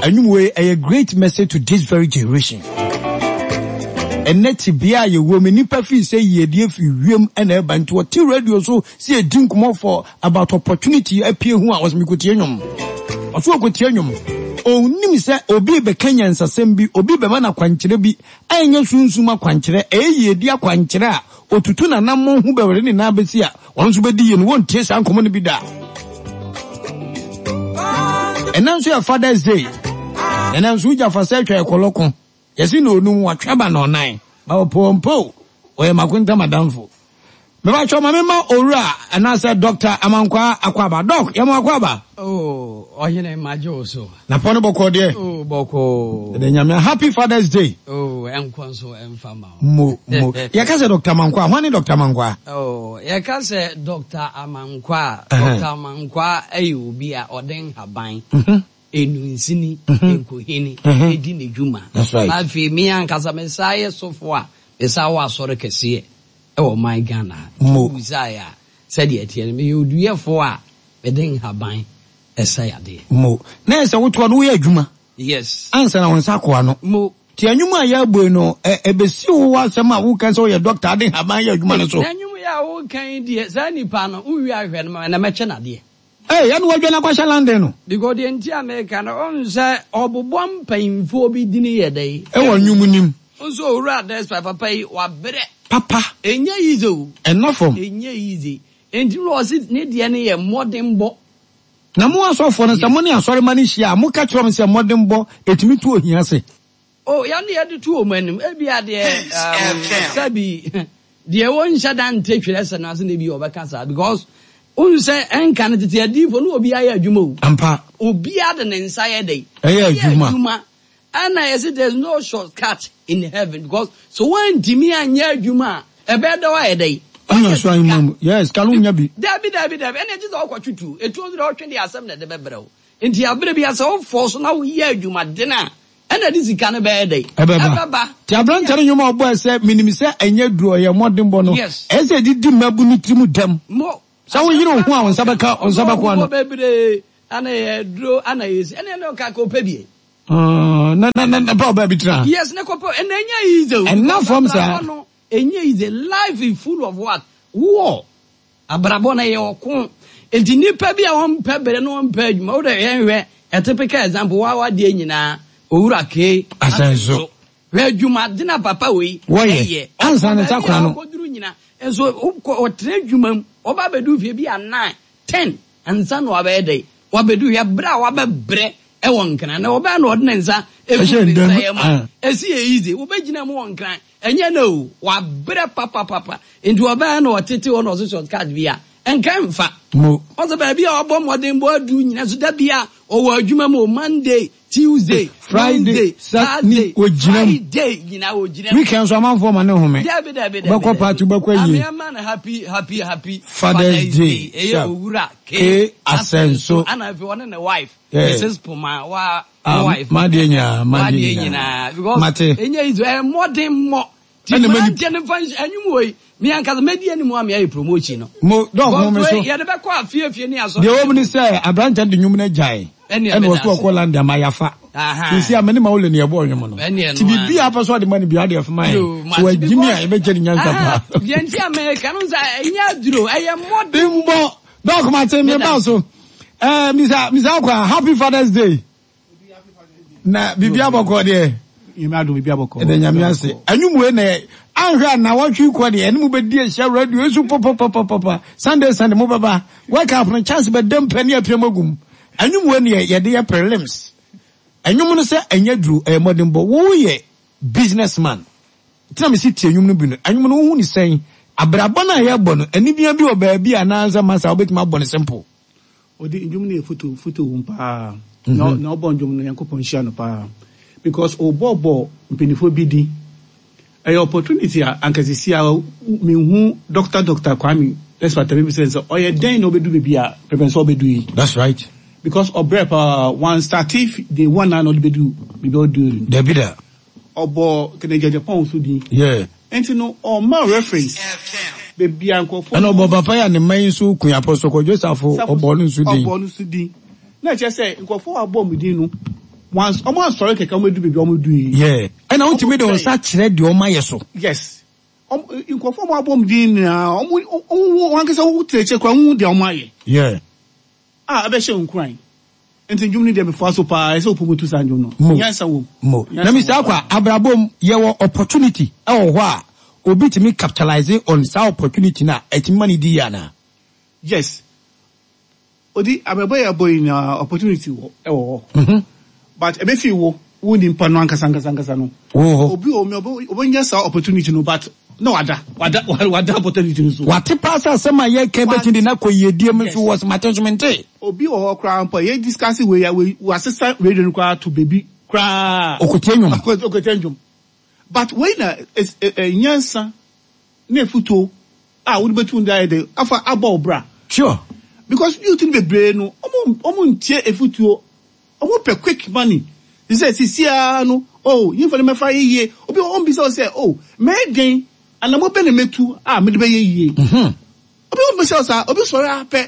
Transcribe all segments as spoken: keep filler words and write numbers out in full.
Anyway, a great message to this very generation. And net bia ye woman ni perfect say ye dear fi wiem and urban to a radio so see a drink more for about opportunity appear who I was me kutianyum. Oso kutianyum. O nim say obi be Kenyan asem bi obi be mana kwankyere bi anya sunsuma kwankyere e ye dia kwankyere a otutu na nammo hu be were ni na besi a won so be di ye no won tie san komo ne bi da. And now your Father's Day. And I'm sure for such a colloquy. Yes, you know, no one trouble or nine. Our poor po, or a Makunta Madamfo. But I told my mamma, Ora, and I said, Doctor Amankwa Aquaba, Doc, Yamaquaba. Oh, or your name, my Joso. Naponabo Cordier. Oh, Boko. Then you're happy Father's Day. Oh, I'm Conso and Fama. Mo, mo. Yakasa Doctor Mankwa, one Doctor Mankwa. Oh, Yakasa Doctor Amankwa, Doctor Amankwa, Ayubia, or Den Habine. Enunsini, Enkuhini, Edini Juma. That's right. My me and Casamesaya so far, is our sort of Cassia. Oh, my Ghana. Mo Zaya said yet, you do ye for Beding Habine, a say a day. Mo. Nessa, what one we are Juma? Yes. Answer on Saquano. Mo. Tianuma ya bueno, a besu was some who can saw your doctor, I didn't have my Jumano. Then you are all kind, dear Zani Pano, who are and a machina dear. Hey, and what you're not London? Because the entire American on say, or one pain for be dinner a day. Oh, you mean also rather papa pay or better. Papa, and ye easy, and not from and ye easy. And you was it need any modern bo. Now, more so for some money and sorry money, she are more catch from some modern bo, it me too, he say. Oh, you had the two men, maybe at the Sabi, the one shut down take lesson as an maybe over cancer because. O say en kan tete adi fo no obi aye adwuma o ampa obi ade ne nsaye dey aye adwuma and I say there's no shortcut in heaven because so when timi anya adwuma e be do aye dey anya so imam yes kalu nya bi dabi dabi dabi ene je zo kwatwutu etu zo do twende asem na de bebre o enti abere bi asa o force na wo ye adwuma de na ena di sika ne be dey ebeba ti abranta ne nyuma obo ese minimi se anya duro ye modern bo no ese di di mabu ni trimu dem mo so we you who on sabaka on sabako no bebre ana dro ana yes ene no ka ko pebie uh na na na ba ba bitra yes ne ko ene nya easy and now from sir enya is a life is full of what war abrabo na ye okun enti nipa bia won pebre no won pa adwuma wo de yenhwe a typical example wa wa de nyina owura ke asenso we adwuma de na papa we ye ansa ne takwa no koduru nyina enso o tre adwuma oba bedu fie bi a nine ten ansa no abede wabedu ya bra wabebre e won kana na oba na odne nsa e esi e easy obegina mu won kan enye no wabre papa papa into oba na otete won oso short card bia enkan mfa mo oso ba bia obo modern bo adu nyina so da bia o wa adwuma mo Monday Tuesday Friday Saturday Friday nyina o gina weekend so man for man no home bako party bako yi am man happy happy happy Father's Day e owura ke asenso ana if one na wife Missus Puma wa wife madenya madenya because enya is a modern mo ti man fan anyum we me anka media ni mo am ya promotion no mo do ho me so ye de be kwa afie afie ni aso de wo ni say abranta de nyum na jai ene wo so ko land am yafa aha isi amene ma wole ne ebo onwom no ti bibi apa so de mani bia de afma e so agimi a e be jeri nyansa pa ye nti America no za enya duro eye modern bo dog ma tell me about so eh misa misa kwa happy Father's Day na bibi aboko de imado bibi aboko e nyame ase anyum we na anhwa na watwi ko de ene mu be di ehia radio esu pop pop pop Sunday Sunday mo baba wake up no chance be dem pani apem agum anyum we ne ye de prelims anyum no se anya duru e modern bo wo ye businessman tina me sit anyum no bi no anyum no hu ni sen abrabo na ye bo no ani bia bi oba bi ananza masa obeti ma bo ne simple odi anyum no e foto foto umpa no no bo anyum no yankopon hia no pa because obobo mpinifo bi di a opportunity ankasisi a me hu doctor doctor Kwame let's what me say so oye den no bedu be bia prevention obedu yi that's right because obrep uh, one start if the one and obedu be do the bidder obo keneje Japan so di yeah enti no o ma reference be bia nkofo and obo papa ya ne man so kun apostle ko Joseph obo no so di obo no so di na che say nkofo abo mudi no once almost sorry ke come do be omo do yeah and I want to me don sa kire de o ma yeso yes um in conform abom din na omo omo wan ke say wo treche kwa hu de omo aye yeah ah abehye nkran enti njumni de me fa so pa say opomutu sanjo no yansa wo mo na mi sa kwa abrabom ye wo opportunity e wo ho a obi timi capitalize on sa opportunity na etimani di yana yes odi abeboy boy na opportunity wo e wo mhm but e be fi wo wo ni mpa no ankasa ankasa ankasa no obi o me obonya sa opportunity no but no wada wada wada opportunity no so what pass asema ye ke betindi na koyedie me so was management obi o ho kra mpa ye discuss we ya we assistant radio no kwa to baby kra okotenwum okotenwum but when na nyansa na futo ah wo betu ndai de afa aba obra sure because you think be brain no omo omo ntie efutuo omo pe quick money you say sisia no oh you for me fa yeye obi on be say oh me den and mo be na metu ah me de be yeye mhm obi on be say obi so ya pe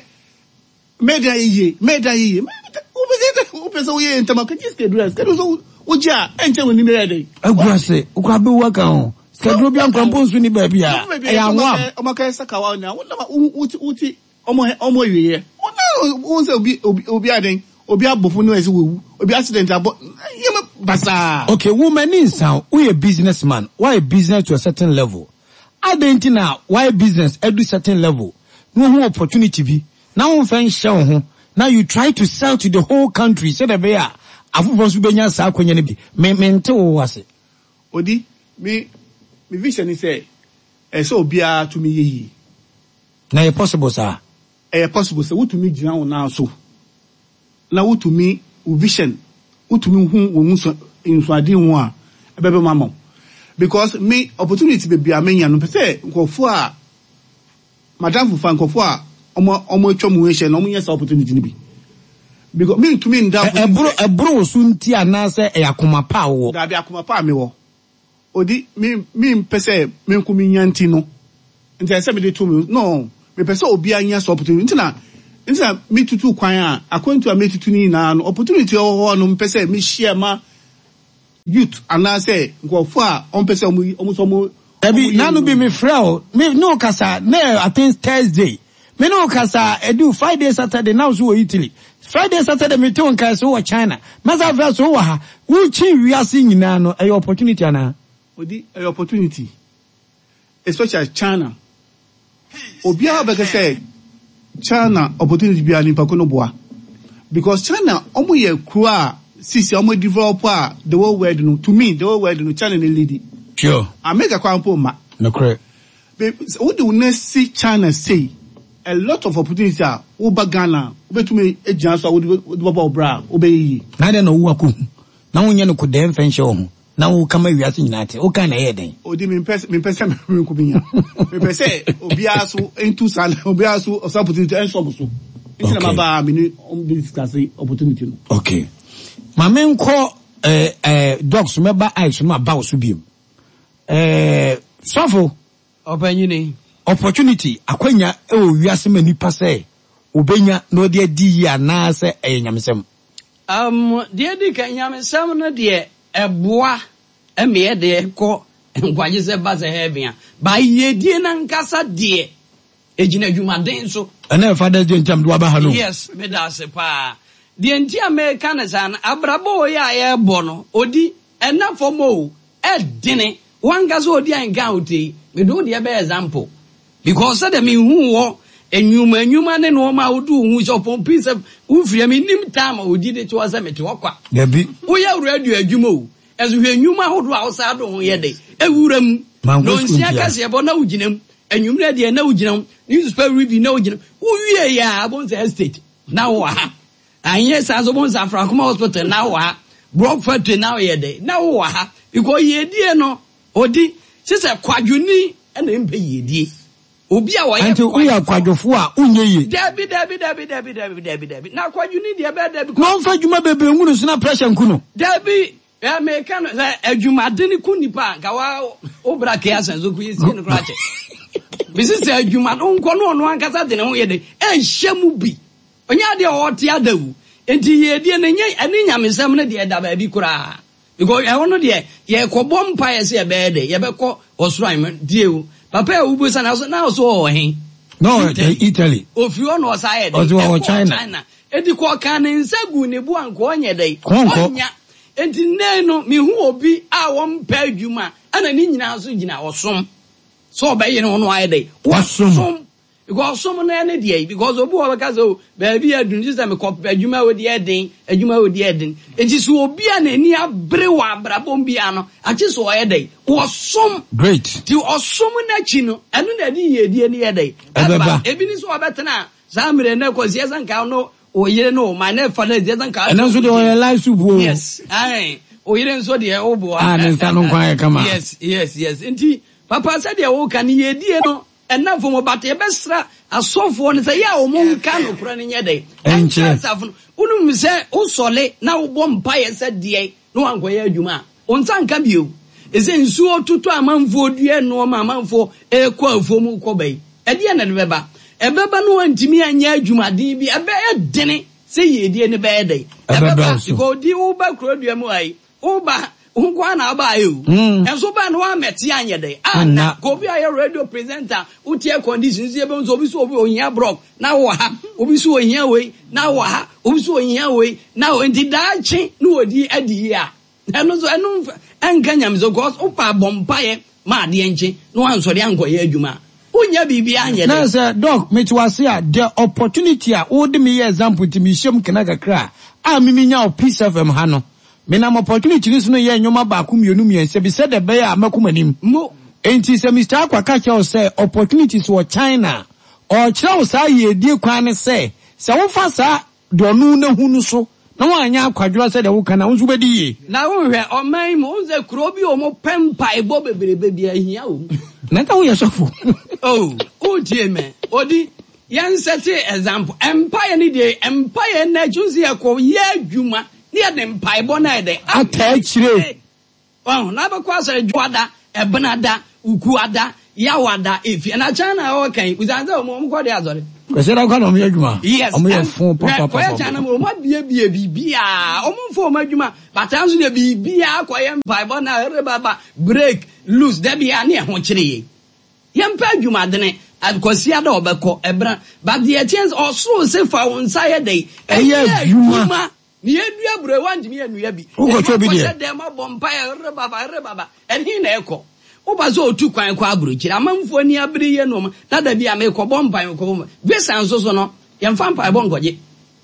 me den yeye me den yeye obi dey obi so yeye ntama ka just do that ka so oja enche woni me dey agurase ukwa be waka ho schedule bi ankrampo nsu ni ba bia e ya nwa omo ka saka wa na uti uti omo omo yeye won say obi obi aden obi abofu no ese wewu obi accident abo yema basa okay woman in sound we a businessman why a business to a certain level identina why business at a certain level no who opportunity bi now won fan share ho now you try to sell to the whole country say the bear afufo so benya sa akonya ne bi me mente wo wase odi me me vision is say e so obi a to me yeyi na e possible sir e possible say wo to me gina wo na so na wo to me vision wo to me hu wo nso insuade hu a ebebe mama because me opportunity be bia menya no pese nkofo a madam fufa nkofo a omo omo atwamu ehye na omo nyesa opportunity ni bi because me to me nda ebro ebro so nti anase e yakoma pa wo da bia akoma pa me wo odi me me pese me nkumi nyanti no nti ese me de to me no me pese obi anya so opportunity nti na nti na me tutu kwan a akwantu a me tutu ni na no opportunity ho no pese me share ma youth anase nkofo a on pese omo omo so mo Ebi nanu bi me frel me no kasa na I think Thursday me no kasa edu Friday Saturday now so Italy Friday Saturday me to nka so China masa verse so ha wu chi wiase nyina no e opportunity ana odi e opportunity especially China obi a be say China opportunity bi ani pa kono boa because China omo ye kru a sisi omo develop a the whole world no to me the whole world no China ne lead sure America kwa mpo ma no correct what do we see China say a lot of opportunities are over Ghana obetumi ejian so wo baba obra obeyi na de no wo aku na wonye no ko dem fenche ho na wo kama wiase nyina te o kan na ye den odi mi pese mi pese mi ko binya mi pese obi aso into sal obi aso opportunity en so so inna ma ba mi ni on discuss opportunity no okay ma men ko eh eh dogs me ba ice ma ba so biem eh sofo opanyini opportunity akwanya e o wiase mani pase obenya no de di ya na se enyamsem um de di ka nyamsem no de eboa eme de ko nkwaje se ba se hebia ba yedie na nkasa de ejina dwumaden so ana father de ntam do aba ha no yes me da se pa de nti America na san abrabo ya ye bo no odi enafo mo e dene wangazo odi an ga oti me do de be example because said me hu wo enyuma enyuma ne no ma odu hu so pompi se ufia me nim time odi de to asa me te okwa yabi wo ya radio adwuma o ezo hwe enyuma hodo a wo sa do ho ye de ewuram no nsia kase e bo na uginam enyumra de na uginam newspaper review na uginam wo wie ya abonza estate na wo ha anye sa so bonza Frankoma hospital na wo ha Brockford na ye de na wo ha because ye die no odi sise kwadwuni na mpe ye die obi a wo ye anti we akwadwofo a unye ye dabi dabi dabi dabi dabi dabi dabi na kwadwuni de be dabi no mfa dwuma bebe ngunu so na pressure nkuno dabi ya America no adwumadeni ku nipa ga wa obra ke asanzo ku yesi no krache bisi se adwuma nko no no ankasa de ne ho ye de e hyemu bi onya de o te adawu enti ye die ne nye ane nyamesam ne de da ba bi kura because e wono de ye kobom pa ye se be de ye be ko osran die o papa e ubusa na so na so o hen no Italy ofi ono osaye de o China edi ko kan nsagu ne bu anko onye de onya enti ne no mi hu obi a won pa adwuma ana ni nyina so gina osom so be ye no no aye de osom because some na ne dey because obi wo ka so baby adun just am ko adwuma we dey den adwuma we dey den enti so obi a na ni abre wa abrabom bia no achi so oye dey osom great ti osom na chi no enu na di ye die ne ye dey aba ebi ni so obetena zamre na ko sia san ka no oyire no ma na fa na sia san ka enu so dey oye life soup yes ai oyire so dey obo ah ne san no kwa kama yes yes yes enti papa said dey wo kan ye die no ena fomo bate besra asofo ne say ya o mon ka no kura ne nyede enche safo unu mi se o sole na wo bom pa ye se de no ankoye adwuma onsa nka bio eze nsu otutu amanfo due no ma amanfo e kwa afom ko bai e de na ne beba e beba no antimi anya adwuma din bi e be e dene se ye de ne be e de e beba ko di wo ba kura due mu ai wo ba unkwa na aba ayo enso ba no ameti anye de ana ko bi ayo radio presenter utie conditions e be nso obi so obi ohia block na wo ha obi so ohia we na wo ha obi so ohia we na o ndi daachi no odi adi ya eno so eno enka nyamzo cause opa bompaye ma de enche no anso de ankoye adwuma unya bibi anye de na say doc metwase a the opportunity a wo de me example ti mi shem kana kakra a mi nya o peace of em ha no me na opportunity ni so no ye nyoma ba ku mienu miense bi said the be ya makumanim mo enti se Mister Akwaka che o say opportunities for China or kira sa ye die kwan ne say se wo fa sa de onu na hunu so na wo anya akwadwura say de wo kana wo so be di ye na wo hwe o man mo ze kuro bi o mo pempa ebo beberebe bi ahia o na ta wo ye sofo oh o die me odi yan set example empire ni de empire na juzi akọ ye adwuma near them paibo na de atachire oh na ba kwa say juada ebenada ukuada yawada efi na China o kan uzanza o mo ko de azore kwese ra kwa no me adwuma yes o mo ye fun papa papa kwa China mo ma bie bie bibia o mo fo mo adwuma batanzo de bibia akoye paibo na rebaba break loose de bia na e ho kire ye yempa adwuma de ne akosia da obeko ebra but the chance also say for one side dey eye adwuma ni edua bro want me enua bi ugo cho bi de dem abompa re baba re baba eni na eko uba zo otu kwan kwa abro kira amamfo ni abire ye no na da bia me ko bompa ko bom visa nso so no ye mfampa bo ngoje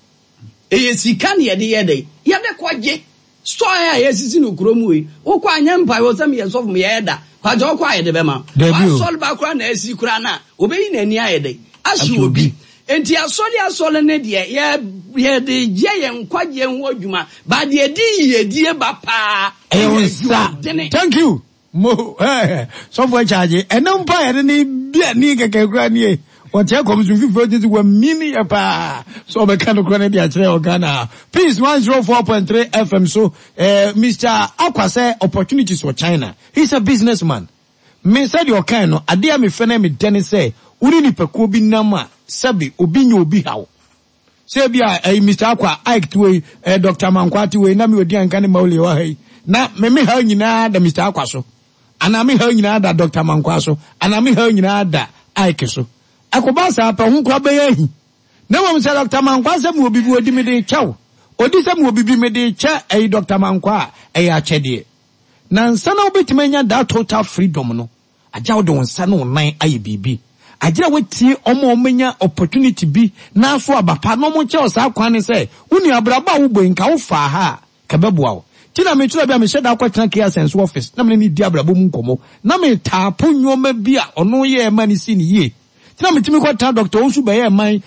eye sika ne ye de ye de ye de koje store ya ye sisi no kromu yi wo kwa anya mpa wo sam ye sof me ye da kwa jo kwa ye de be ma wa sol ba kwa na esi kura na obeyi na ni aye de ashi obi enti asole asole ne de ye ye de je ye nkwaje ho adwuma ba de di ye die ba pa e wonsa thank you mo eh so for charge enam pa ye ni bia ni keke kura ni o te kom so fifo ti wa mini e pa so be kan kura ne dia kire o Ghana please one oh four point three F M so eh Mister Akwase opportunities for China he's a businessman me said your kind no ade am fe na me den say uri ni pekuo bi nam a sabi obi nya obi hawo say bia eh, Mister Akwa Ike tuwe eh, Doctor Mankwati we na me odi anka ne mawle wa hai na me me ha nyina da Mister Akwa so ana me ha nyina da Doctor Mankwa so ana me ha nyina da Ike so akoba sa pa hu kwa be yahi na wo say Doctor Mankwa se me obi bi odi me de chaw odi se me obi bi me de cha eh, Doctor Mankwa eh ya chede na nsa na obetimanya da total freedom no aja wo de nsa no nan aye bibi ajira wetie omo omenya opportunity bi na so abapa no mo che osa kwane se uni abraba wo bo nka wo fa ha kababua wo tina me tura bia me sheda akwatena kia sense office na me ni di abraba mu nkomo na me tapo nyoma bi a ono ye ma ni si ni ye tina me timi kwata Doctor Osu be ye man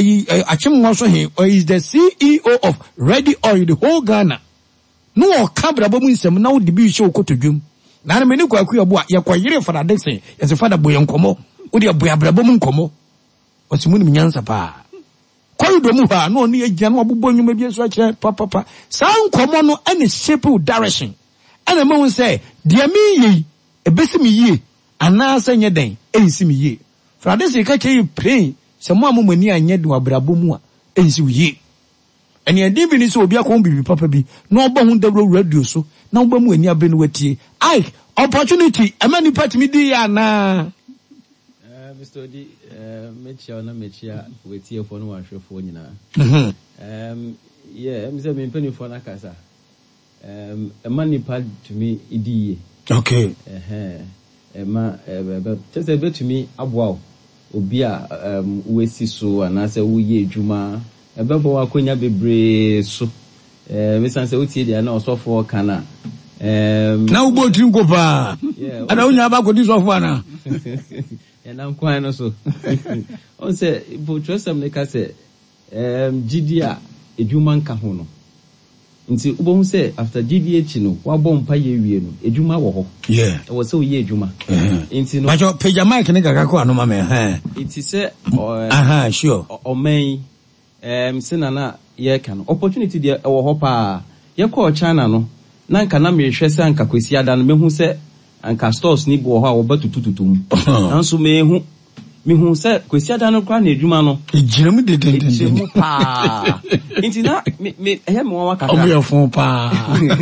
achimwo so he is the C E O of Ready Oil the whole Ghana no o kabraba mu nsem na wo de bi hye okotodwum na me ni kwaku yobo a ye koyere fada dexen ye se fada boye nkomo odi aboya brabo mu nkomo osimu ni nyansa pa koido mu ha no ni agina no abobɔ nwuma bi so akire papa pa saa nkomo no ane shape direction ane ma won say dia mi yi ebesi mi yi ana sa nye den ensi mi yi frade se ka che pray se mo amomani anye de wabrabo mu a ensi yi and your divin is will be a combi papa be no bone the radio so no one when you have been with you. I opportunity a many part me dear na Mister D uh Mitchell na Mitchell with you for no one show for you now. Um yeah, Mister Me penny for na kasa. Um a money part to me idi. Okay. Eh eh ma eh just a bit to me aboa obi a um we si so anase wo ye adwuma ebebo akonya bebre so eh me san se utie dia na osofo kana um na wo botin ko pa ana unya ba ko di sofo na e na nkwan no so on se bo trosam ne ka se um gidia adwuma nka ho no nti ubo se after G D H no wa bom pa ye wie no adwuma wo ho yeah e wo se wo ye adwuma nti no ma jo peja mic ne gaga ko anoma me ha nti se aha sure o main em se na na ye ka no opportunity de wo ho pa ye ko China no na nka na me hwɛ se anka kwesi ada no mehu se anka stores ni bo ho a wo batutututum nanso mehu mehu se kwesi ada no kwa na adwuma no ejirem de de de pa nti na me me ehe me wa kaka obi ofun pa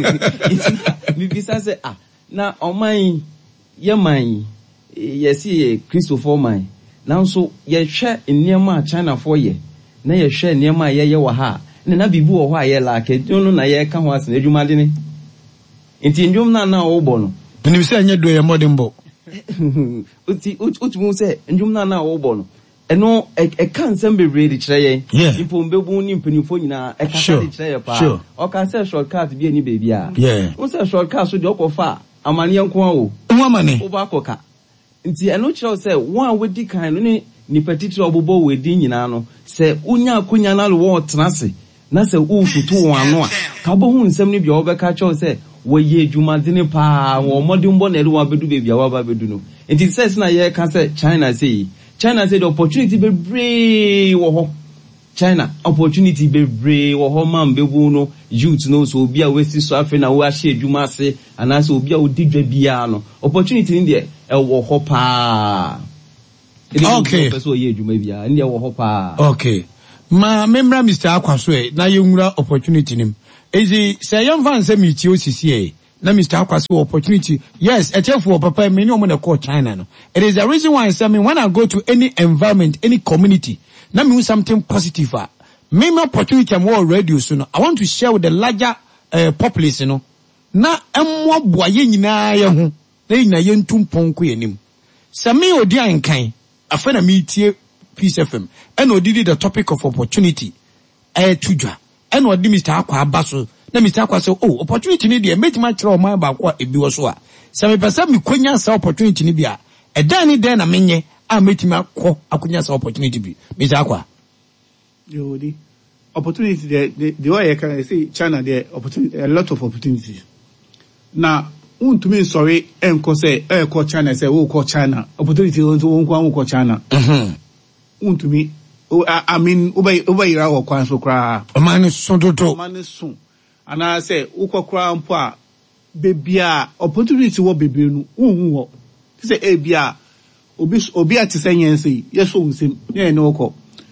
mi bisa se ah na oman ye man ye si Christopher man nanso ye hwɛ nneɛma a China for ye na ye hwɛ nneɛma a ye ye wa ha na na bibu wo ho a ye la ke no na ye ka ho ase na adwuma de ne nti ndwom na na wo bo no ni bisa nya do ye modern bo uti uti mu se ndwom na na wo bo no eno e kan nsem bebre de kyerɛ yɛn ipo mbebu ni mpanimfo nyina e ka sa de kyerɛ yɛ pa o ka se shortcut bi ani baby a o se shortcut so de okofa amane nko a o wo amane o ba koka nti eno kyerɛ se won a wodi kan no ni nipatitiri obobo wedi nyina no se unya akonya na lo wo tenase na se u futu won ano a ka bo hu nsem ni bia wo be ka kyerɛ se wo ye adwuma de ne pa wo modern bo na ere wa bedu baby a wa ba bedu no nti se na ye ka se China say China said the opportunity be brave wo China opportunity be brave wo man be wo no youth no so obi a we si so afi na wo a hye adwuma ase ana so obi a wo digwa bia no opportunity in there e wo ho pa okay person ye adwuma bia in there wo ho pa okay ma memra Mister Akwaso e na ye nwura opportunity nim ezi say young fan say mi ti osisi e na Mister Akwaso opportunity yes a for papa many omo na call China no it is the reason why I say me when I go to any environment any community na me something positive ah me my opportunity am more radio so no I want to share with the larger uh, population no na emmo boaye nyina ye ho na nyina ye ntumpon ko yanim se me odi ankan afa na me tie Peace F M and odidi the topic of opportunity eh tudwa and odi Mister Akwa abaso na Mister Akwa say oh opportunity ni dey make ma kire o man ba kwa ebi wo so a se me pesa me konya sa opportunity ni bia e dan ni den na menye a make ma ko akonya sa opportunity bi Mister Akwa yo di opportunity the the, the way I can say China there opportunity a lot of opportunities na untumi sorry enko say e ko China say wo ko China opportunity won so won ko ko China mhm untumi I mean ubay ubay ra wo kwan so kra o man so toto o man so ana say ukokra mpo a bebia opportunity wo bebe nu unhu wo say e bia obi obi atisenyen say yeso unsem ye ne woko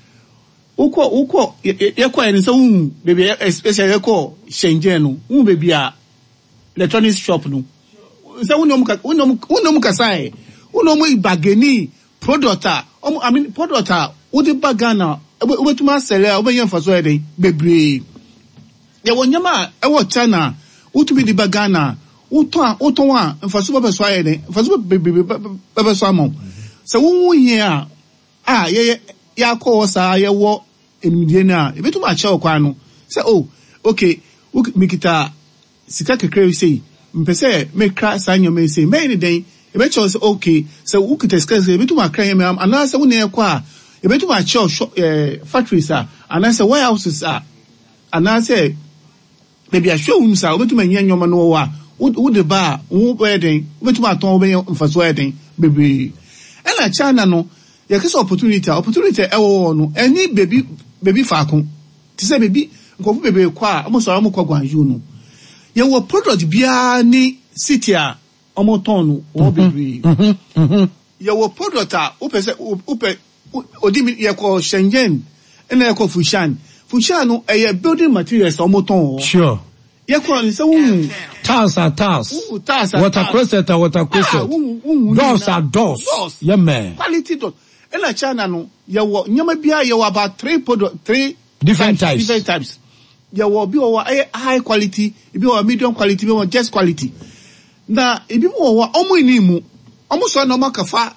uko uko ye kwa ni say un bebe especially ye ko Shenzhen no un bebia electronics shop no say unom ka unom unom ka sai unom ibageni product a I mean product a wo de bagana obetuma sele obeyen faso e dey bebre ye wonyama e wo China utumi di bagana uton uton a faso ba beso aye dey faso bebre ba beso amon se wo yin a ah ye ya ko sa ye wo enumdie na e betuma che okwa no se oh okay mikita sika kekere sei mpese me kra sanyo me sei me ni den e be che say okay se wo kita sika sei betuma kra ye me ana se wo ne kwa e betuma che eh factories a ana se warehouses a ana se maybe a showroom sa obetuma nya nyoma no wa wo de ba wo be den obetuma ton obe mfaso eden bebre ena China no ye kese opportunity opportunity e wo no any baby baby faako ti se baby nkofu bebe kwa amo so amo kwa Guangzhou no ye wo product bia ni city a amo ton no wo bebre ye wo product a wo pese wo pe odimi ye ko Shenzhen ena ye ko Fushan Fushano a building materials almost. Sure. Yakon is a tiles are tiles. Water closet are water closet. Doors are doors. Yeah, man. Quality doors. And a China no, you will Yamabia, you about three three different types. Different types. You will be a high quality, if you are medium quality, you just quality. Now, if you are almost almost no makafa.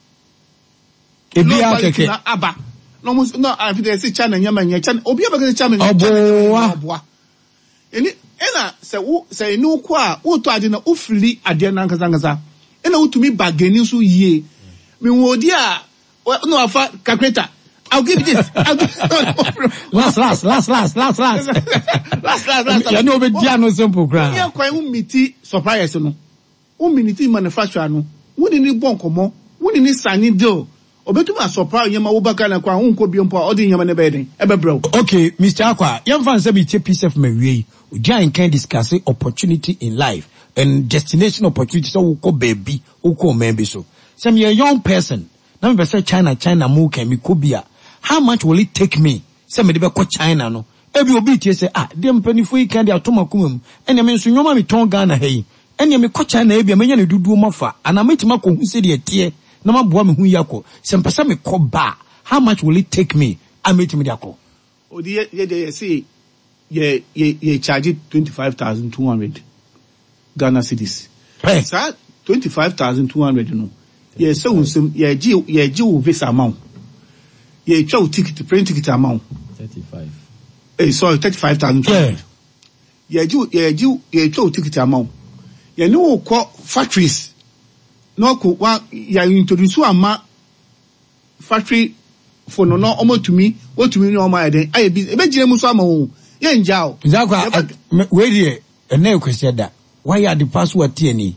If you are taking Abba. No, no, I think there's a channel, Yaman, Chan, Obia, Chaman, Oboa. And Ena say wo say no kwa wo to ade na ofili ade na nkasa nkasa ena wo tumi bagani so yie me wodi a no afa calculator I'll give you this I'll give last last last last last last last last last you know be dia no simple gra ya kwan wo miti suppliers no wo miniti manufacturer no wo ni ni bon komo wo ni ni sani deal obetuma supply nyama wo baka na kwa unko biompo a odi nyama ne beden ebebrew. Okay, Mister Akwa, yam fan say be take piece of me we can discuss opportunity in life and destination opportunity so we go baby we go maybe so some a young person now me say China China mu can me kobia how much will it take me say me dey go China no e bi obi tie say ah dem panifo yi kan dey atoma kumam ene me nso nyoma me ton Ghana hey ene me ko China e bi me nya ne dudu mafa ana metima ko hu se dey tie na maboa me hu yakọ se mpesa me ko ba how much will it take me I meet me yakọ odi ye dey say ye ye ye charge twenty-five thousand two hundred Ghana cedis. Hey, sir, twenty-five thousand two hundred no. Ye so unsem ye gi ye gi wo visa amount. Ye twa ticket plane ticket amount. thirty-five. Eh sorry thirty-five thousand two hundred. Ye gi ye gi ye twa ticket amount. Ye no ko factories. No ko wa ya introduce ama factory for no no omo to me, what to me no ma den. Aye bi e be gire mu so ama wo. Ye njao. Zakwa we dey ene question da. Why are the password T N E?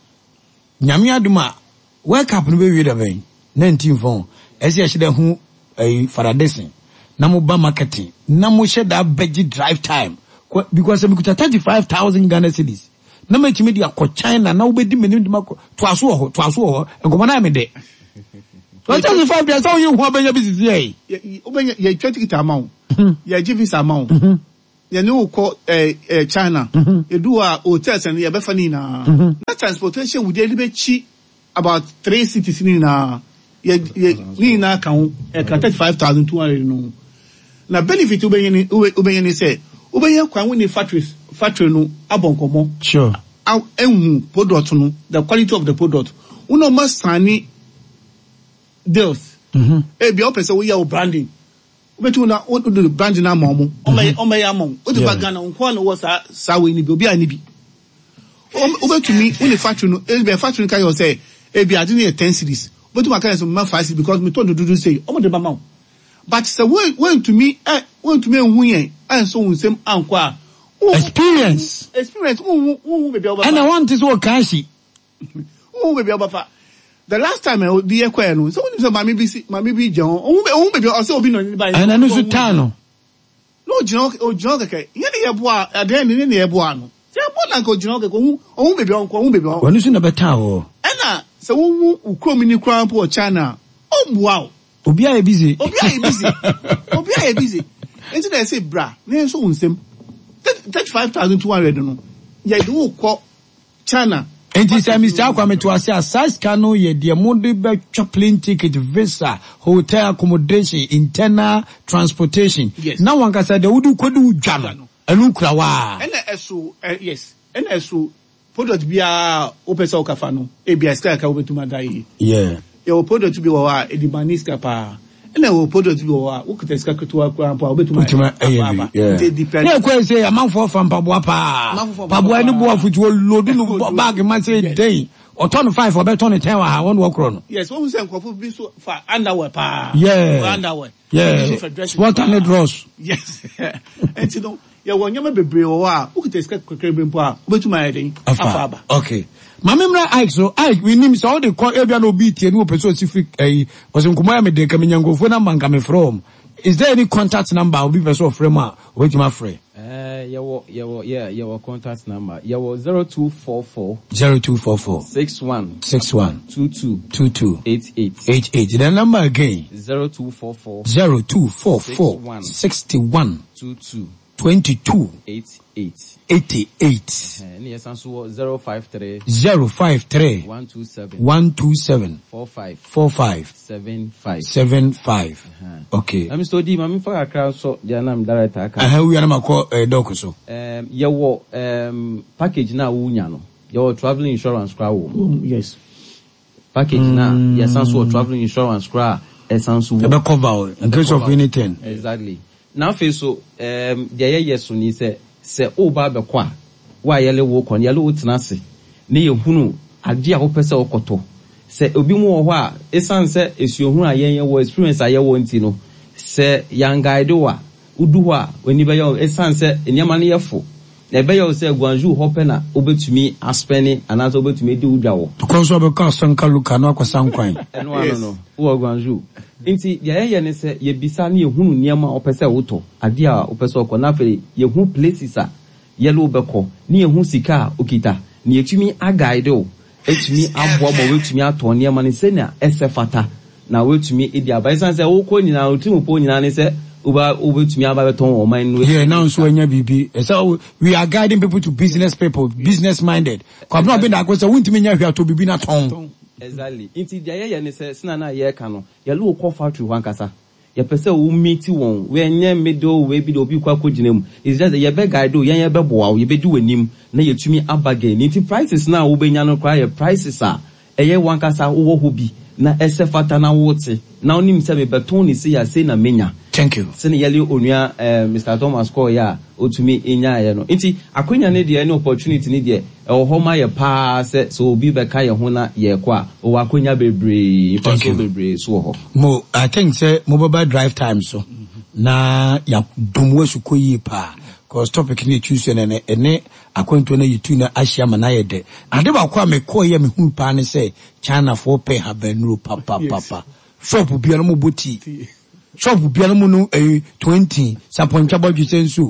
Nyame aduma wake up no be wi da ben nineteen phone ese ye shede hu eh faradesen na mo ba marketing na mo sheda budget drive time because me kuta thirty-five thousand Ghana cedis na me chimi dia ko China na obedi me nim mako to aso ho to aso ho engoma na me de thirty-five years how you hu abenya business ye obenya ye twenty amount ye give visa amount ye no ko eh eh China e do a hotels and ye be fani na na transportation we dey be chi about three cities ni na ye ni na kan e ka thirty-five thousand two hundred no na benefit obenya ni obenya ni say obenya kwan we ni factories factory no abonkomo sure aw enhu product no the quality of the product uno masani deals mhm e bi o pese we ya branding obetu na o do branding na mamu o me o me ya mamu o do bagana nko na wo sa sa we ni bi obi ani bi obetu mi uni factory no e be factory kan yo say e bi ade na ten series obetu ma kan so ma five series because me to do do say o mo de ba mamu but say when when to me eh when to me hu yen an so unsem anko a experience experience who who be oba and I want this work kashi who be oba the last time I be ekwa no so when say mami bi mami bi jan who be who be o say obi no ni ba and anu so tano no jino o jino keke ye ne ye boa aden ni ne ye boa no say boa na ko jino keke who who be on ko who be on wonu so na beta wo ena say who ukrom ni kran po China o boa obi a busy obi a busy obi a busy enti na say bra na so unsem thirty-five thousand two hundred no ye do ko China enti say Mister Akwame to ase asas kano ye de mode be plane ticket visa hotel accommodation internal transportation yes. Now one can say the would kodu dwa no anu kura wa ena eso yes ena eso product bia opesa okafa no e bia sky ka obetuma dai yeah your product bi wa e di maniska pa ena wo product bi wa wo kete sika keto akwa pa obetuma yeah yeah depend na kwa say amanfo fa mpaboa pa paboa ni bo afutuo lodu no bag man say day or turn five or better turn ten wa one work run yes one say nkofo bi so fa underwear pa yeah underwear yeah sport and draws yes and you know ya wonyama bebre wo a wo kete sika kokere bi mpo a obetuma ya den afaba okay mamemra Ike so Ike we nim so the call ebia no be tie no person sifik eh was nkomo ya me de ka menyangofo na manka me from is there any contact number I'll be person of Rema wait my friend? Uh your your yeah your contact number. Your zero two four four zero two four four six one six one two two two two eight eight eight eight. The number again zero two four four zero two four four sixty one two two twenty two eight eight eighty eight. And yes, also zero five three zero five three one two seven one two seven four five four five seven five seven five. Okay. I'm still di mami for Accra so the name director. Uh we are na call eh doc so. Um your um package na wo nya no. Your traveling insurance cra wo. Yes. Package na yes also traveling insurance cra essence wo. The cover in case of anything. Exactly. Now fe so um the yes ni say say o ba be kwa wa yele wo kon yele wo tenase ne yehunu ade a wo pese okoto se obi mu wo ho a esan se esuohunu ayen wo experience aye wo nti no se yang guide wa udu ho a oni be yo esan se enyama ne yefo na be yo se gwanju ho pe na obetumi aspeni anazo obetumi di udwa wo because we be sanka luka na kwasan kwan eno ano no wo gwanju inti ya ye ne se ye bisa na yehunu niam a opese woto ade a opese okona fe yehu places a yellow beko ni yehu sika okita ni etumi aguide o etumi abo mo wetumi ato niam ne se na esefata na wetumi edi abaisan se wo ko nyina otimu po nyina ne se uba obetumi aba beton o man no here now so anya bibi so we are guiding people to business people business minded ko no be na ko se wuntimi nya hwa to bibi na ton. Exactly. Inti dia ye ne se sina na ye ka no ye lo ko factory wan kasa ye pese wo meet won we nye middle we bi do obi kwa ko ginam is just ye be guide ye ye be boa ye be di wanim na ye tumi abage ni ti prices na wo be nya no kra ye prices a eye wan kasa wo ho bi na ese fata na wote na onim se me beton ni se ya se na menya. Thank you. Sene yele onua uh, Mister Thomas call ya otumi enya ye no. Nti akonya ne de any opportunity ne de e ho ma ye pa se so obi be ka ye ho na ye kwa o akonya bebre fa so bebre so ho. Mo I think say mo baba drive time so. Mm-hmm. Na ya domwe su koyi pa. Cause topic ni choose ne ene akwanto na yitu na ahia ma na ye de. Ade ba kwa me call ye me hu pa ne say China for pay habanuro papa papa. Shop bia no mo boti. Shop bia no no eh twenty saponcha bodju sensu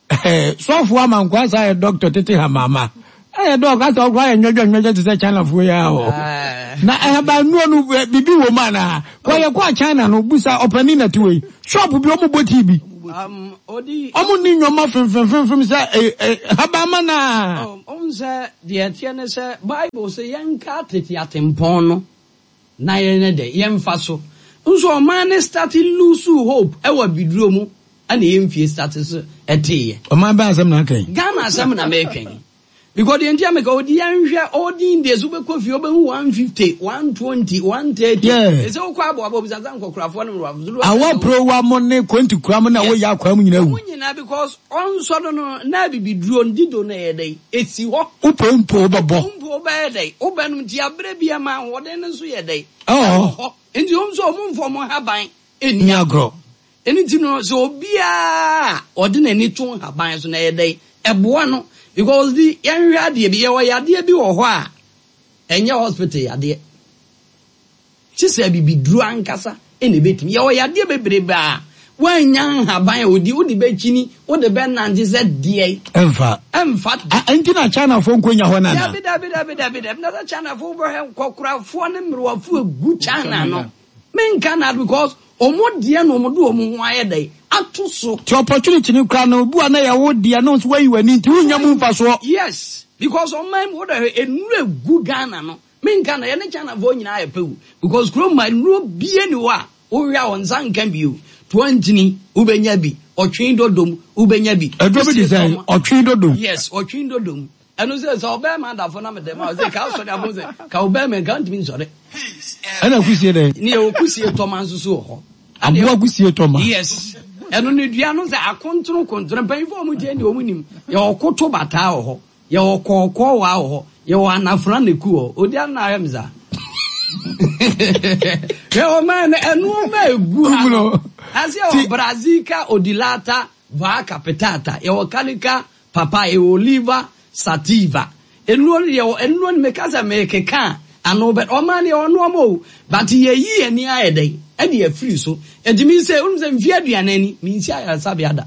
eh so for am kwa say doctor tete ha mama eh dog asa okwa ya nyojo nyojo te say China for ya o na eh ba nu no bibi wo mana kwa ye kwa China no busa opani na tiwe shop bia mo boti bi um odi omo ni nyoma fem fem fem fem say eh ha ba mana on say de tie ne say Bible say yanka tete atempon no na ye ne de yemfa so nso man start lose hope e wa biduro mu ana yemfie start so eteye o man ba asem na kan Ghana asem na mekan because the entire make odi anhwe odi ndezu be kofi obehu one fifty one twenty one thirty ese okwa abo abo bisaza nkokrafo no ro awa pro wa mo ne twenty kram na wo ya kwa mu nyina wu nyina because onso no na bibiduro ndido na yedai esi ho upompo babo upompo ba yedai obanum ti abre bia ma wode ne so yedai oh enti omso omfo mo haban eni agro eni ti no so obia ode na ni tun haban so na yedai eboa no because the yanhwe ade bi ye wo yade bi wo ho a enye hospital yade chise bibiduro ankasa ene betimi ye wo yade bebrebe a wanyan haban odi odi bechini odi be nante se die emfa emfa enti na China fo nkonya ho na na dabi dabi dabi dabi dabi na China fo bo he kokurafo ne mrewafo egu China no men kana because omo die no omo do omo ho ayedai ato so the opportunity ni kra na obu ana ya wo die no so wayi wani nti unya mu mfa so yes because on my wo da enu egu Ghana no men kana ye ne China fo nyina ayepewu because kro ma no bie ni wa o wi a onzan kan biu twenty ni ubenya bi otwin dodom ubenya bi edo bi design otwin dodom yes otwin dodom eno se so be ma da for na me dem ma se ka so da bo se ka obe me kan timi so de ana kusie de ni e kusie to man so so ho abo kusie to man yes eno ne dua no se akontro kontro pan fo mu die ni o mu nim ye okoto bata ho ye okoko wa ho ye wa anafra ne ku ho odi ana ayemza ye o man enu ma egu ha asi o Brazilica odilata va capitata ye o kalika papa e oliva sativa enu ye enu me kaza me keka ano bet o man ye onu mo but ye yi ani ayedai ade afiri so enti mi say unse mfia aduane ni mi nsi ayasa biada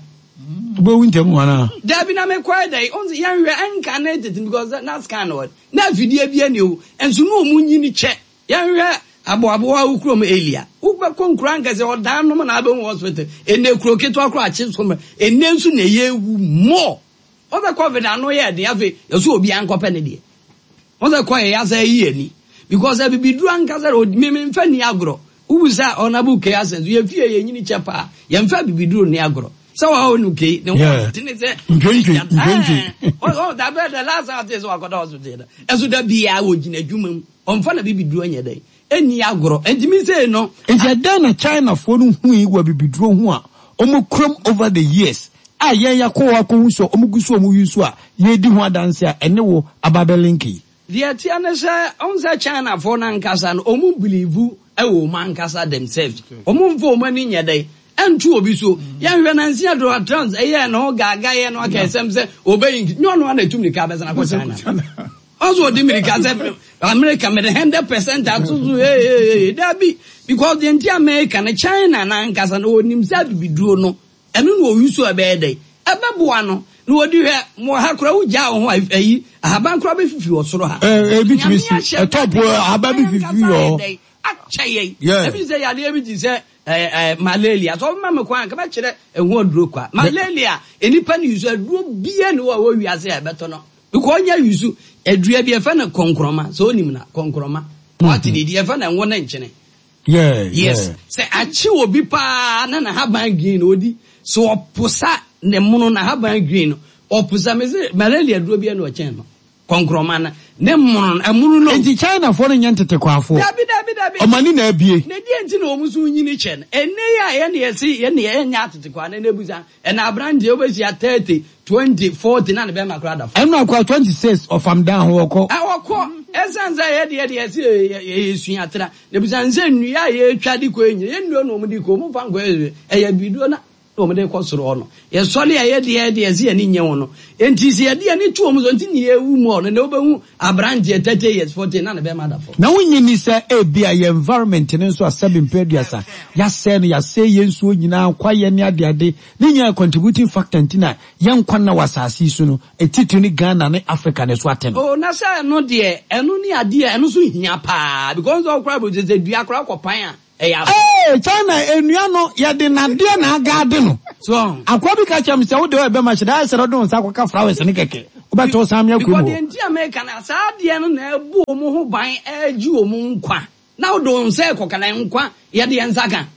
bo wintem wana da bi na me kwai dai unse yan hwe anka na edit because na scan word na video bia ni o enso no mu nyini che yan hwe abo abo wa ukro mo elia ukba konkura ngaze odan no na abe hospital ene kuro keto akro achi so ene nsu na ye wu mo obe covid ano ye de ave yeso obi ankope ne de obe kwa ye ya say yi ani because e bi duru ankaza me me mfa ni agro ubusa onabu ke asenso ye fie ye nyini chepa ye mfa bi duru ni agro so wa onu ke ne wo tini se ngwengi ngwengi oh da be the last out is wa godo so de eso da bia wo gina dwumam omfa na bi duru anya dai eni agro entimi say no enti ada na China fo no hu yi wa bi duru hu a omukrom over the years a ye ya ko wa ko so omuguso omuyusu a ye di ho adanse a ene wo ababelinki the atiana say onza China for na nkasa no omu believe e wo man nkasa themselves omu mfo mani nya dai entu obi so ya hwe na nsia do trans e ye no gaga ye no ka esem se obeyin nyo no na tumni ka be na ko China also the America say America me one hundred percent atuzu eh eh that be because the entire America na China na nkasa no onim sa bi duro no enu no oyusu ebe dey ebe boa no no odi hwe mo ha kura uja ho ayi ahaban kura be fifi osoro ha eh bitimi si e top ahaban be fifi o acheye ebi say ya le ebi ti say eh eh malaria so ma me kwa ka ba kire ehu oduro kwa malaria enipa ni yusu aduro bia ne wa wi ase e beto no because nya yusu adua bi e fa na konkroma so onim na konkroma what ni di e fa na nwo na nchene yeah yes say achi obi pa na na haban green odi so oposa ne muno na haban green oposa me say malaria aduro bia no chen no konkroma na ne muno amunu no enti China for no nyentete kwafo dabi dabi dabi omani na abie ne die enti na omusu nyini chen ene ya ye ne yesi ye ne ye nya atete kwa na nebuza ena abrande obesi ya thirty twenty forty na ne be makra da enu akwa twenty-six of am down ho ko awoko esanza ye de ye yesi ye yesu atra nebuza nze nnua ye twade ko enyi ye nnuo no omudi ko mu fa ngo e ye biduo na o me de ko soro no ye sole ye de ye de ye zi ani nye wono enti si ye de ani tu omuzo enti ni ye wu mu no ne obehu abrande thirty years forty na ne be mada fo na wonyi ni se e bia ye environment ne nso asabi mpeduasa ya se no ya se ye nso nyina kwa ye ne ade ade ne nya contributing factor ntina ye nkwa na wasasi su no etitu ni Ghana ne Africa ne so aten oh na sa no de enu ni ade enu so hia pa because of crab je se dua kra kopan a eh China enua no ye de na de na aga ade no so akwa bi ka cham se wo de we be ma chida se do nsa kwaka flowers ne keke wo be to sam ya kwemo because the entire America na sa de no na ebu omu ho ban agi omu nkwa na wo do nsa kokana nkwa ye de nsaka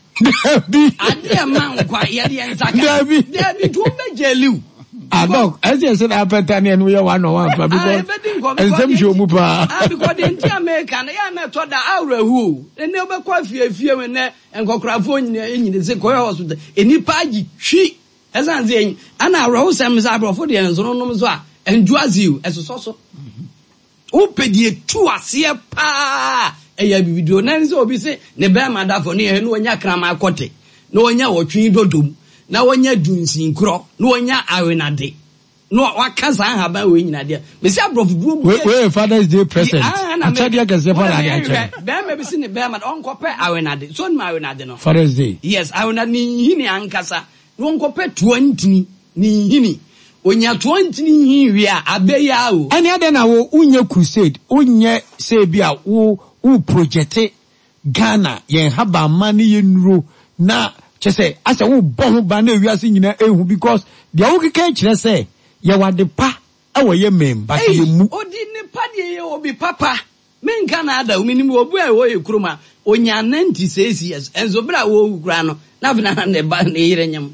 ade ma nkwa ye de nsaka Dabi Dabi to be jeliu ah dog as you said apenta ne enu ye one on one because ensem show mu pa ah because the entire America na ya na to da awrahu ne obekwa fie fie we ne nkokrafo nyina nyina se koyo hospital enipa agi twi esanze yin ana awrahu sem za abrofo de enzo no nom so a enduaziu esoso opedi etu ase pa eya bibido na nze obi se ne be madafo ne ye no onya krama akote na onya wotwi dodom na wonya dunsin kro na wonya awenade no wakaza haba we nyina de me si abrof duro bu we Father's Day present achade agase pa na acha be me bi si ne be ma onkope awenade so ma awenade no Father's Day yes awenade ni hini ankasa no onkope twenty ni hini onya twenty ni hini wi a abeya o ani ade na wo unye crusade unye say bia wo wo project Ghana yen haba mani ye nuro na chese asa wo bon ba na wiase nyina ehu because dia wo keke kire say ye wade pa awo ye mem ba ye mu odi ne pa de ye obi papa men kana ada minim obu e wo ye kuruma onya ninety-six years enzo bra wo kura no na bina ne ba ne yire nyam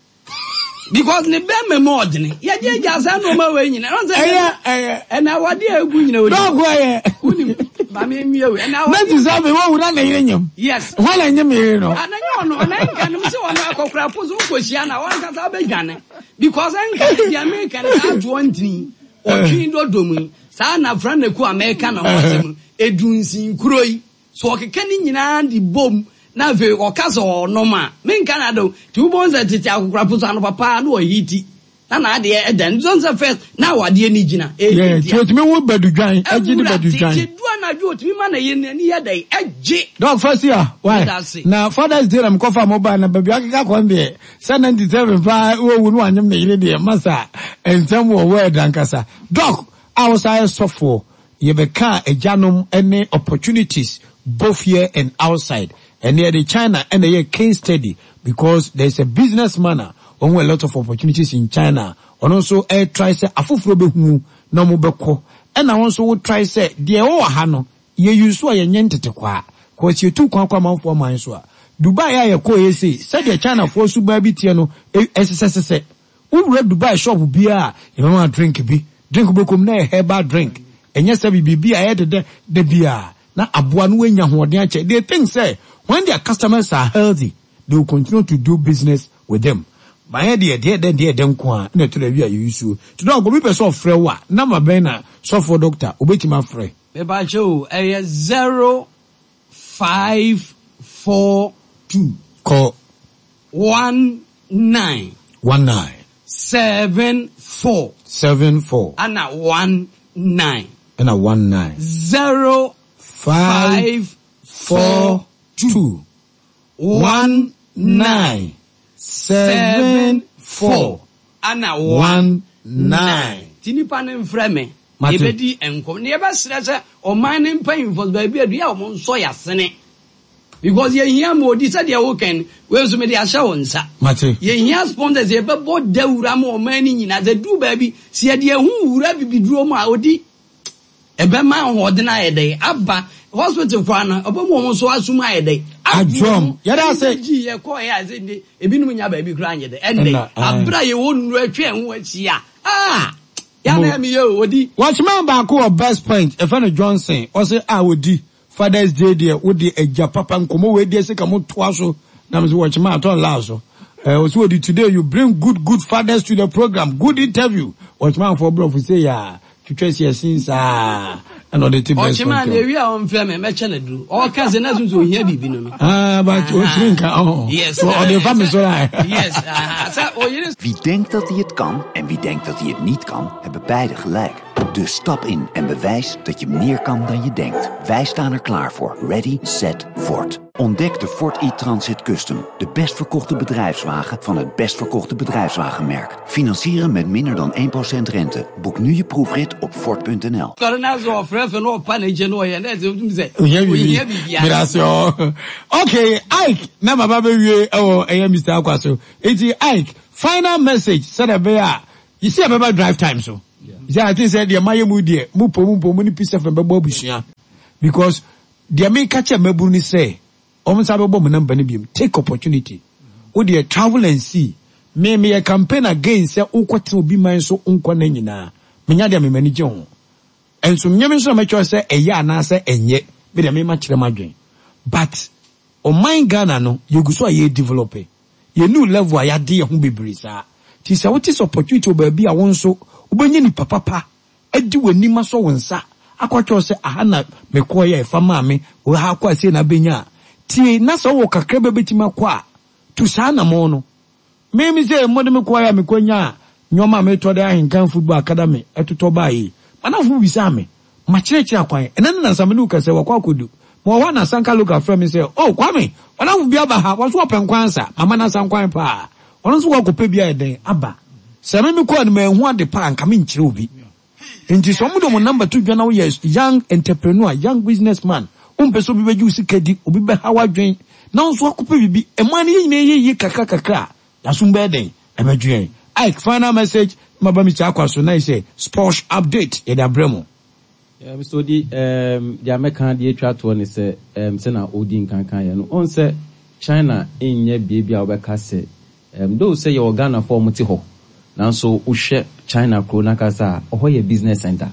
because ne be me modne ye je jasa no ma we nyina no say eh eh na wade egu nyina odi dog we unim ba me mi we na wade ninety seven wo wura na yire nyam yes wala nyam yire no ananyo no na nka no se wona akokura pozo ko hia na won kasa be dwane because nka di America na twenty otwi dodomu sa na fran na ku America na hotem edunsin kuroi so okeke ni nyina di bom na ve okasa onoma men kana do ti ubonza titi akokura pozo no papa na o hiti na na de edan zonza first na wade ni gina eh ti me wo badudwan agidi badudwan ti do na jo timi ma na ye ni ya dai eje dog first year why na Father's Day am kofa mobile na baby akeka ko mbe ninety-seven pa wo wu no anyem na yire de masa ensem wo word ankasa dog outside software ye be ka ejanom any opportunities both here and outside and near the China and the case study because there's a businessman on a lot of opportunities in China and also air try say afufro be hu na mo beko and I also would try say de o ha no ye use so ye nyentete kwa cause you too kwa kwa manfo man so Dubai ya ye ko ye say said the China for su ba bi tie no sss we read Dubai shop bia you want drink bi drink be kom na herbal drink enye say bibi a ye de de bia na aboa no anya hoden ache they think say when their customers are healthy they will continue to do business with them. My idea, dear, then dear, then qua, and to the view you use to. To know, go be person of frewa, number bena, so for doctor, obey my friend. Beba Joe, a zero five four two. Call one nine. One nine. Seven four. Seven four. And a one nine. And a one nine. Zero five four two. One nine. Seven four and a one nine. Tinipan and Freme, Mabedi and Com never says or mining pain for baby a dear mon soya sene. Because ye hear more decided your weekend, where's the media show on sa? Mate, ye hear sponsors a boat de ramo manning as a do baby, see a dear who would be drawn my odi. A bema or deny a day, Abba, hospital for an Obama so as my day. A drum. Yada say, Gee, a coy as in the Ebinuya baby crying at the end. A bra you wouldn't return what's ya. Ah, Yana me, yo, Odi. Watch man back or best point, if any Johnson, or say I would do Father's Day, dear, would the a papa and come away, dear, say, come on, twasso, Nams watch man, ton lazo. Uh, so today you bring good, good fathers to the program, good interview. Watch man for bro, we say, yeah. To trace your sins, ah, and all the things. Oh, Chairman, we are on film and mention all kinds of nothing to hear the Ah, but you drink, oh. Yes, so all the families are yes, uh, wie denkt dat hij het kan en wie denkt dat hij het niet kan, hebben beide gelijk. Dus stap in en bewijs dat je meer kan dan je denkt. Wij staan er klaar voor. Ready, set, Ford. Ontdek de Ford e-Transit Custom. De best verkochte bedrijfswagen van het best verkochte bedrijfswagenmerk. Financieren met minder dan één procent rente. Boek nu je proefrit op Ford punt n l. Okay, Ike. Na baba we oh eh Mister Akwaso. Eti Ike, final message said about you see about drive time so. Yeah, I think said the maye mu die mu po mu po mu ni piece of bebo bushia because the main catch a mebu ni say almost have a number ni take opportunity wo dey travel and see me me a campaign against say ukwete obi man so unkwa na nyina menya dey me manage ho enso nyame so me cho say eye ana say enye be dey me ma kire madwen but o mind Ghana no yeguso aye develop ye new level ya dey ho bebre sa ti say what is opportunity obabi a won so obenye ni papa pa adi wani ma so wonsa akwacho se ahana mekoya efa maame o ha kwa se na benya ti na so wo kakra bebetima kwa tu sana mo no me mi se mo de mekoya mekonya nyoma me to de ahinkan football academy etoto bayi manafu bisa me ma kirekire akwan enana na samenu ka se wakwa kodu mo wa na sanka local friend me se oh kwame manafu bia ba ha waso openkwansa mama na sankwan pa ono so wakope bia eden aba same me kwa na hu ade pa anka me nkire obi nti so mo do mo number two dwana wo yes young entrepreneur young businessman umpeso bi beju sikadi obi be hawadwen na so akope bibi emane yine yeyi kakra kakra yasumba eden ebedwen Ike final message mabami cha Akwaso na say sports update e da bremo yeah Mister Odi um the American the atwa to ne say um say na Odi nkankan ye no on say China enye bia obeka say um do say your Ghana for muti ho nanso uhwe China krona kasa oho ye business center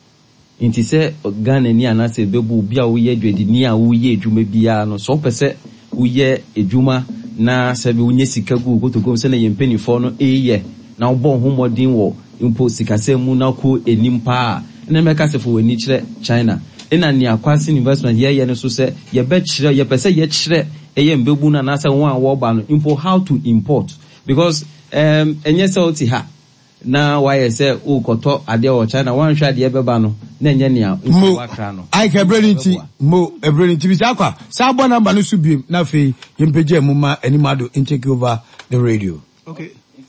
inti se Ghana ni anase bebu bia wo ye dwedi ni a wo ye edwuma bia no so pese wo ye edwuma na se be unye sika gu gotogo se na ye mpanifo no eye na wo bon homodin wo impo sika se mu na ko enimpa na meka se fo wani kire China ina ni akwasi investment ye ye no so se ye be kire ye pese ye kire eye mbebu na na se won a wo ba no impo how to import because um enye se oti ha na why say o koto ade o China wan hwa de beba no nenye nia mo I can brilliant mo a brilliant bisakwa sabo number no so biem na fe yempeje muma animado in take over the radio. Okay.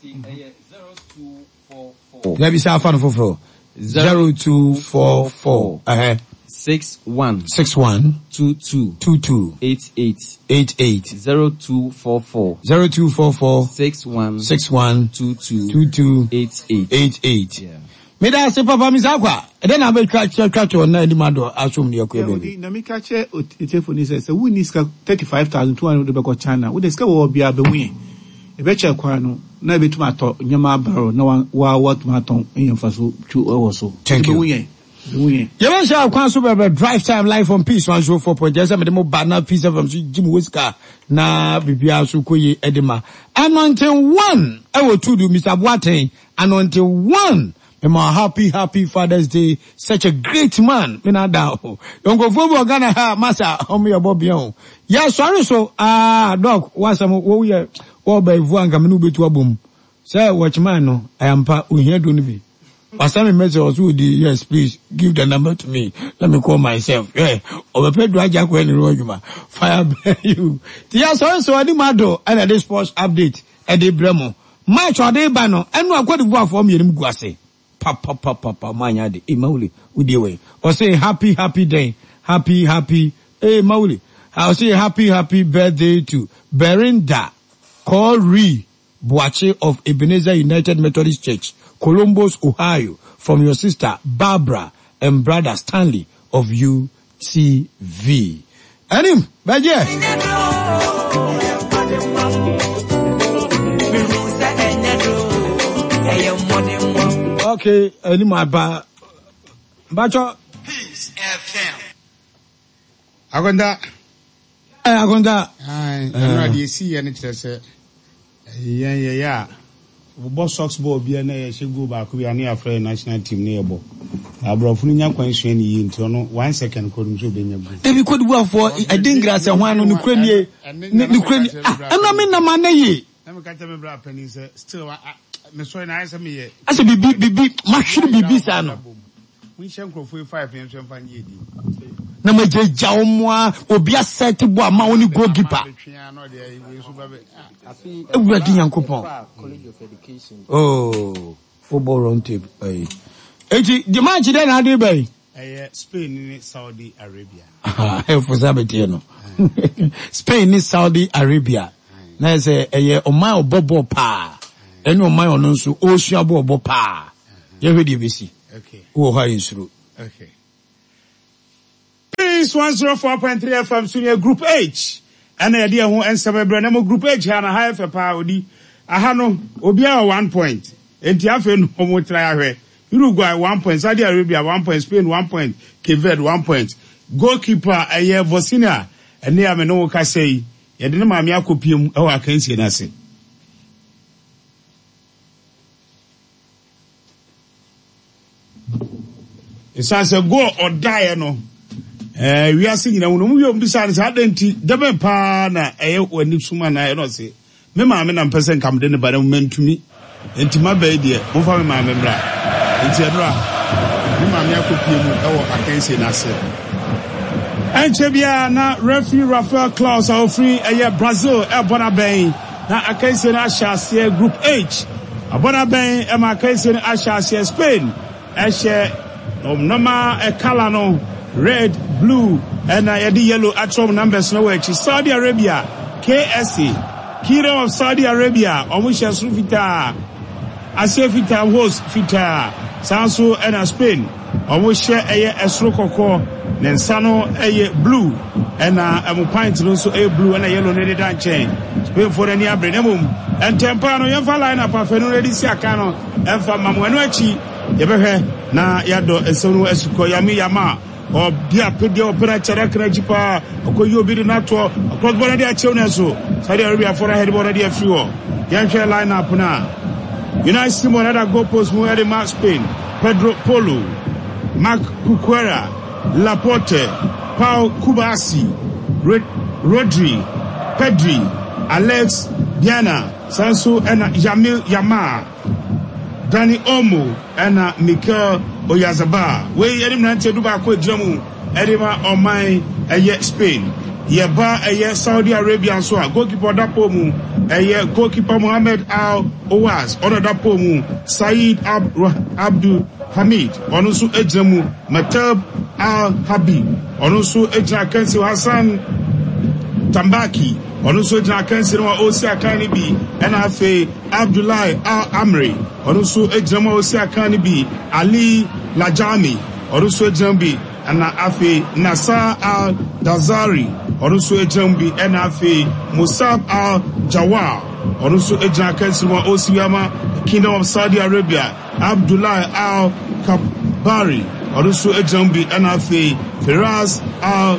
Let me say fan for zero two four four uh six one six one two two two two eight eight eight eight zero two four four zero two four four six one six one two two two two eight eight eight eight. Yeah. Me da se papa mi sakwa e dey na be twa twa twa na animado asom ne yakwa be. Na me ka che o telephone say say we need thirty-five thousand two hundred be ko China. We dey ska wo bia be wi. E be che kwa no na be tuma to nyama baro na wa wa tuma ton enfa so tu e so. Thank you. You want to kwan so be drive time live on Peace one oh four point zero me dem banner Peace from Jim Whisker na bibia so koye edema. Anointing one I will to do Mister Boateng. Anointing one. My happy, happy Father's Day. Such a great man. Me na da. Don't go for Ghana ha massa on your Bobby on. Yeah, sorry so ah dog once I'm oh yeah or by Vuanga menu be to a boom. Say watchman no I am pa we here don't be. Pastor message also the yes please give the number to me. Let me call myself. Yeah. Or pay do aja ko any rojuma. Fire you. Yeah, sorry so animado and this sports update e dey bremo. Match or dey ba no enu akwa de bo for me nim guase. Papa papa papa manya de e mauli udiwe or say happy happy day happy happy eh mauli I'll say happy happy birthday to Berinda Corey Boache of Ebenezer United Methodist Church Columbus, Ohio, from your sister Barbara and brother Stanley of U T V. Anim baje okay, any my ba bacho Peace F M. Agonda. Eh agonda. Ai, na dey see any chese. Yeah yeah yeah. We boss socks ball bia na ye shego ba ko bia na afra national team na ye bo. Abrofo nya kwan hwe ni yi nti no one second ko dum so be nya bu. Debi ko du for I didn't grass and one no ni kura ni ni kura ni. Ah, na me na ma na ye. Na me ka tell me bra pani say still me so na answer me ye. Ase bibi bibi mahwiri bibi sa no. We shen crofo five yen so fan ye di. Na ma jeja omwa obi aseti bo ama woni goalkeeper. Everybody yankopon. Oh, football round table. Eh. Eji the match then how dey bay? Eh Spain ni Saudi Arabia. Ah, e for sabete no. Spain ni Saudi Arabia. Na say eh o man obobo pa. Eni o man ono nso o hua bo obo pa. Ye hwedi be si. Okay. Wo ha insuru. Okay. Peace one oh four point three F M Senior Group H. Ana yade ho ensebebra na mo Group H ha na high F pa odi. Aha no obi a one point. Enti afa no mo try ahwe. Uruguay one point, Saudi Arabia one point, Spain one point, Cape Verde one point. Goalkeeper aye Vosina ene ya me no ka sei. Yade ne maame akopiem e wa kansie na se. Isa se go or die no. Eh we are singing na no mu yom bisa sa denti debe pa na eye wani suma na e no se. Me maame na mpese nkam de ne ba na mentumi. Enti ma ba de mo fa me maame bra. Enti adura. Me maame akopie mu e wo akanse na se. Enche bia na referee Rafael Claus are free eye Brazil e bona ben na akanse na Asia Group H. Abona ben e ma akanse na Asia Spain. E she Um, Nama a color no red, blue, and uh, the yellow atom numbers no way. Saudi Arabia, K S A, Kingdom of Saudi Arabia, Omusha Sufita, Asia Fita host Fita, Sanso and a Spain, Omusha a Esrokoko, Nensano a blue, and uh, a pint also a blue and a yellow netted and chain. Spain for any abrenum, and Tempano, Yafa line up a Fenudi Siacano, and for Mamuachi. Yebehwe na yado esonu esuko yami yama o bia pede opera chere krajipa okoyi obi na to across border dey achew na so Saudi Arabia for head border dey free o yanhwe line up na United Simon other goal post mu at Mark Spain Pedro Polo Mark Cucurella Laporte Paul Kubasi Rodri Pedri Alex Diana Sansu and Jamil Yama Danny Olmo and uh, Mikel Oyazaba we yeri mrante duba ko ejiramu edema oman eye Spain yeba eye Saudi Arabia so a goalkeeper dapo mu eye goalkeeper Mohamed Al Owaz ono dapo mu Said Ab Abdul Hamid ono so ejiramu Matab Al Habib ono so ejira kansi Hassan Tambaki ono so ejira kansi no osi akani bi ena afi Abdullah Al Amri ono so ejiramu osi akani bi Ali Lajami ono so ejiramu bi ana afi Nasser Al Dazari ono so ejiramu bi ena afi Musab Al Jawar ono so ejira kansi no osi ama Kingdom of Saudi Arabia Abdullah Al Kabari ono so ejiramu bi ena afi Firas Al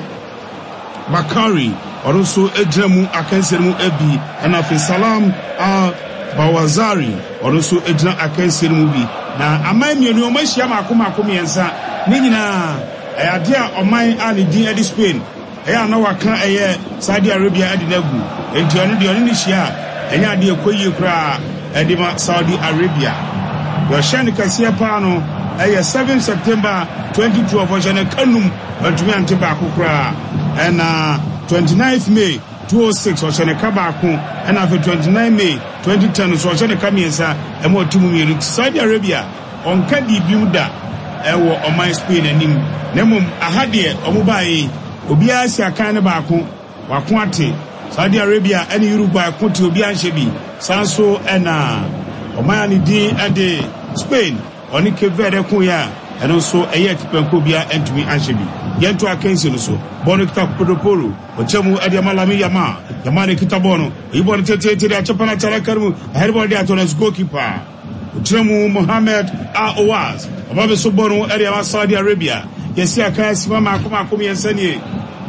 Bakari ono so ejiramu akansi mu ebi ena afi Salam Al Bawazari ono so ejira akansi mu bi na amai mienu o mahia makoma akoma yensa ni nyina ayade a oman a ne din edi Spain eya na waka eye Saudi Arabia adi nagu enti ono de ono ni hia enya ade ekoyie kura edi ma Saudi Arabia yo shani kasiya pa no eye seventh September twenty twelve o jana kanum antumi ante ba akokura ena twenty-ninth May two oh six o jana ka ba ako ena fe twenty-ninth May twenty ten so o jana ka miensa e mo tumu mienu Saudi Arabia on ka di biuda ewo oman Spain anim nemum ahade omubaye obi asi akan ne ba ako wako ate Saudi Arabia ene Uruguay ko te obi anhye bi sanso ena oman ni di ade Spain oni kevere ko ya eno so eye kipenko bia entumi anhye bi yento akansi no so bono kita podopolo o chemu ade malami yama yama ne kita bono ibo ne tete tete achapana chala karmu herbo de atonas goalkeeper o chemu Mohamed Al Owaz ababe so bono ade ma Saudi Arabia yesi akansi mama akoma akoma yensanie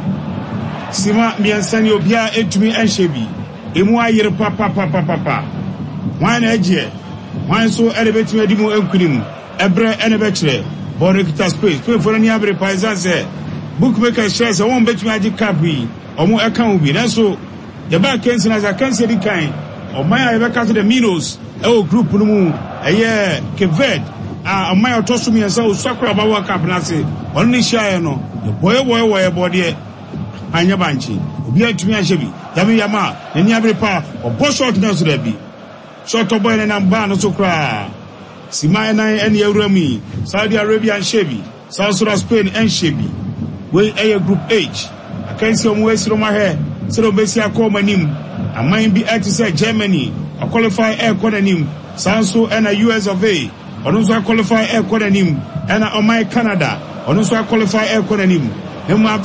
sima miensanie obia entumi anhye bi emu ayere papa papa papa wan eje wan so ade betumi adimu enkunim ebre ene betre Borikita space pe for any abre paisance bookmaker shares won betumi agi cap yi omo eka ubi na so ye ba kensi na za kensi di kan o man ye be ka to the Minos e o group no mu eye Keved a o man otoso mi ensa o sakura ba wa cap na se on ni share no the boy boy boy body anya banchi obi atumi ahye bi yami yama ni abre pa o bo short na so da bi short boy na ba no so kra Simai nine and Eurami, Saudi Arabia and Shebi, South Sudan, Spain and Shebi. We a group H. I can't see on West Roma hair, so basically I call my name. I might be at to say Germany, I qualify air codenim, Sanso and a U S of A. On also I qualify air codenim, and on my Canada, on also I qualify air codenim.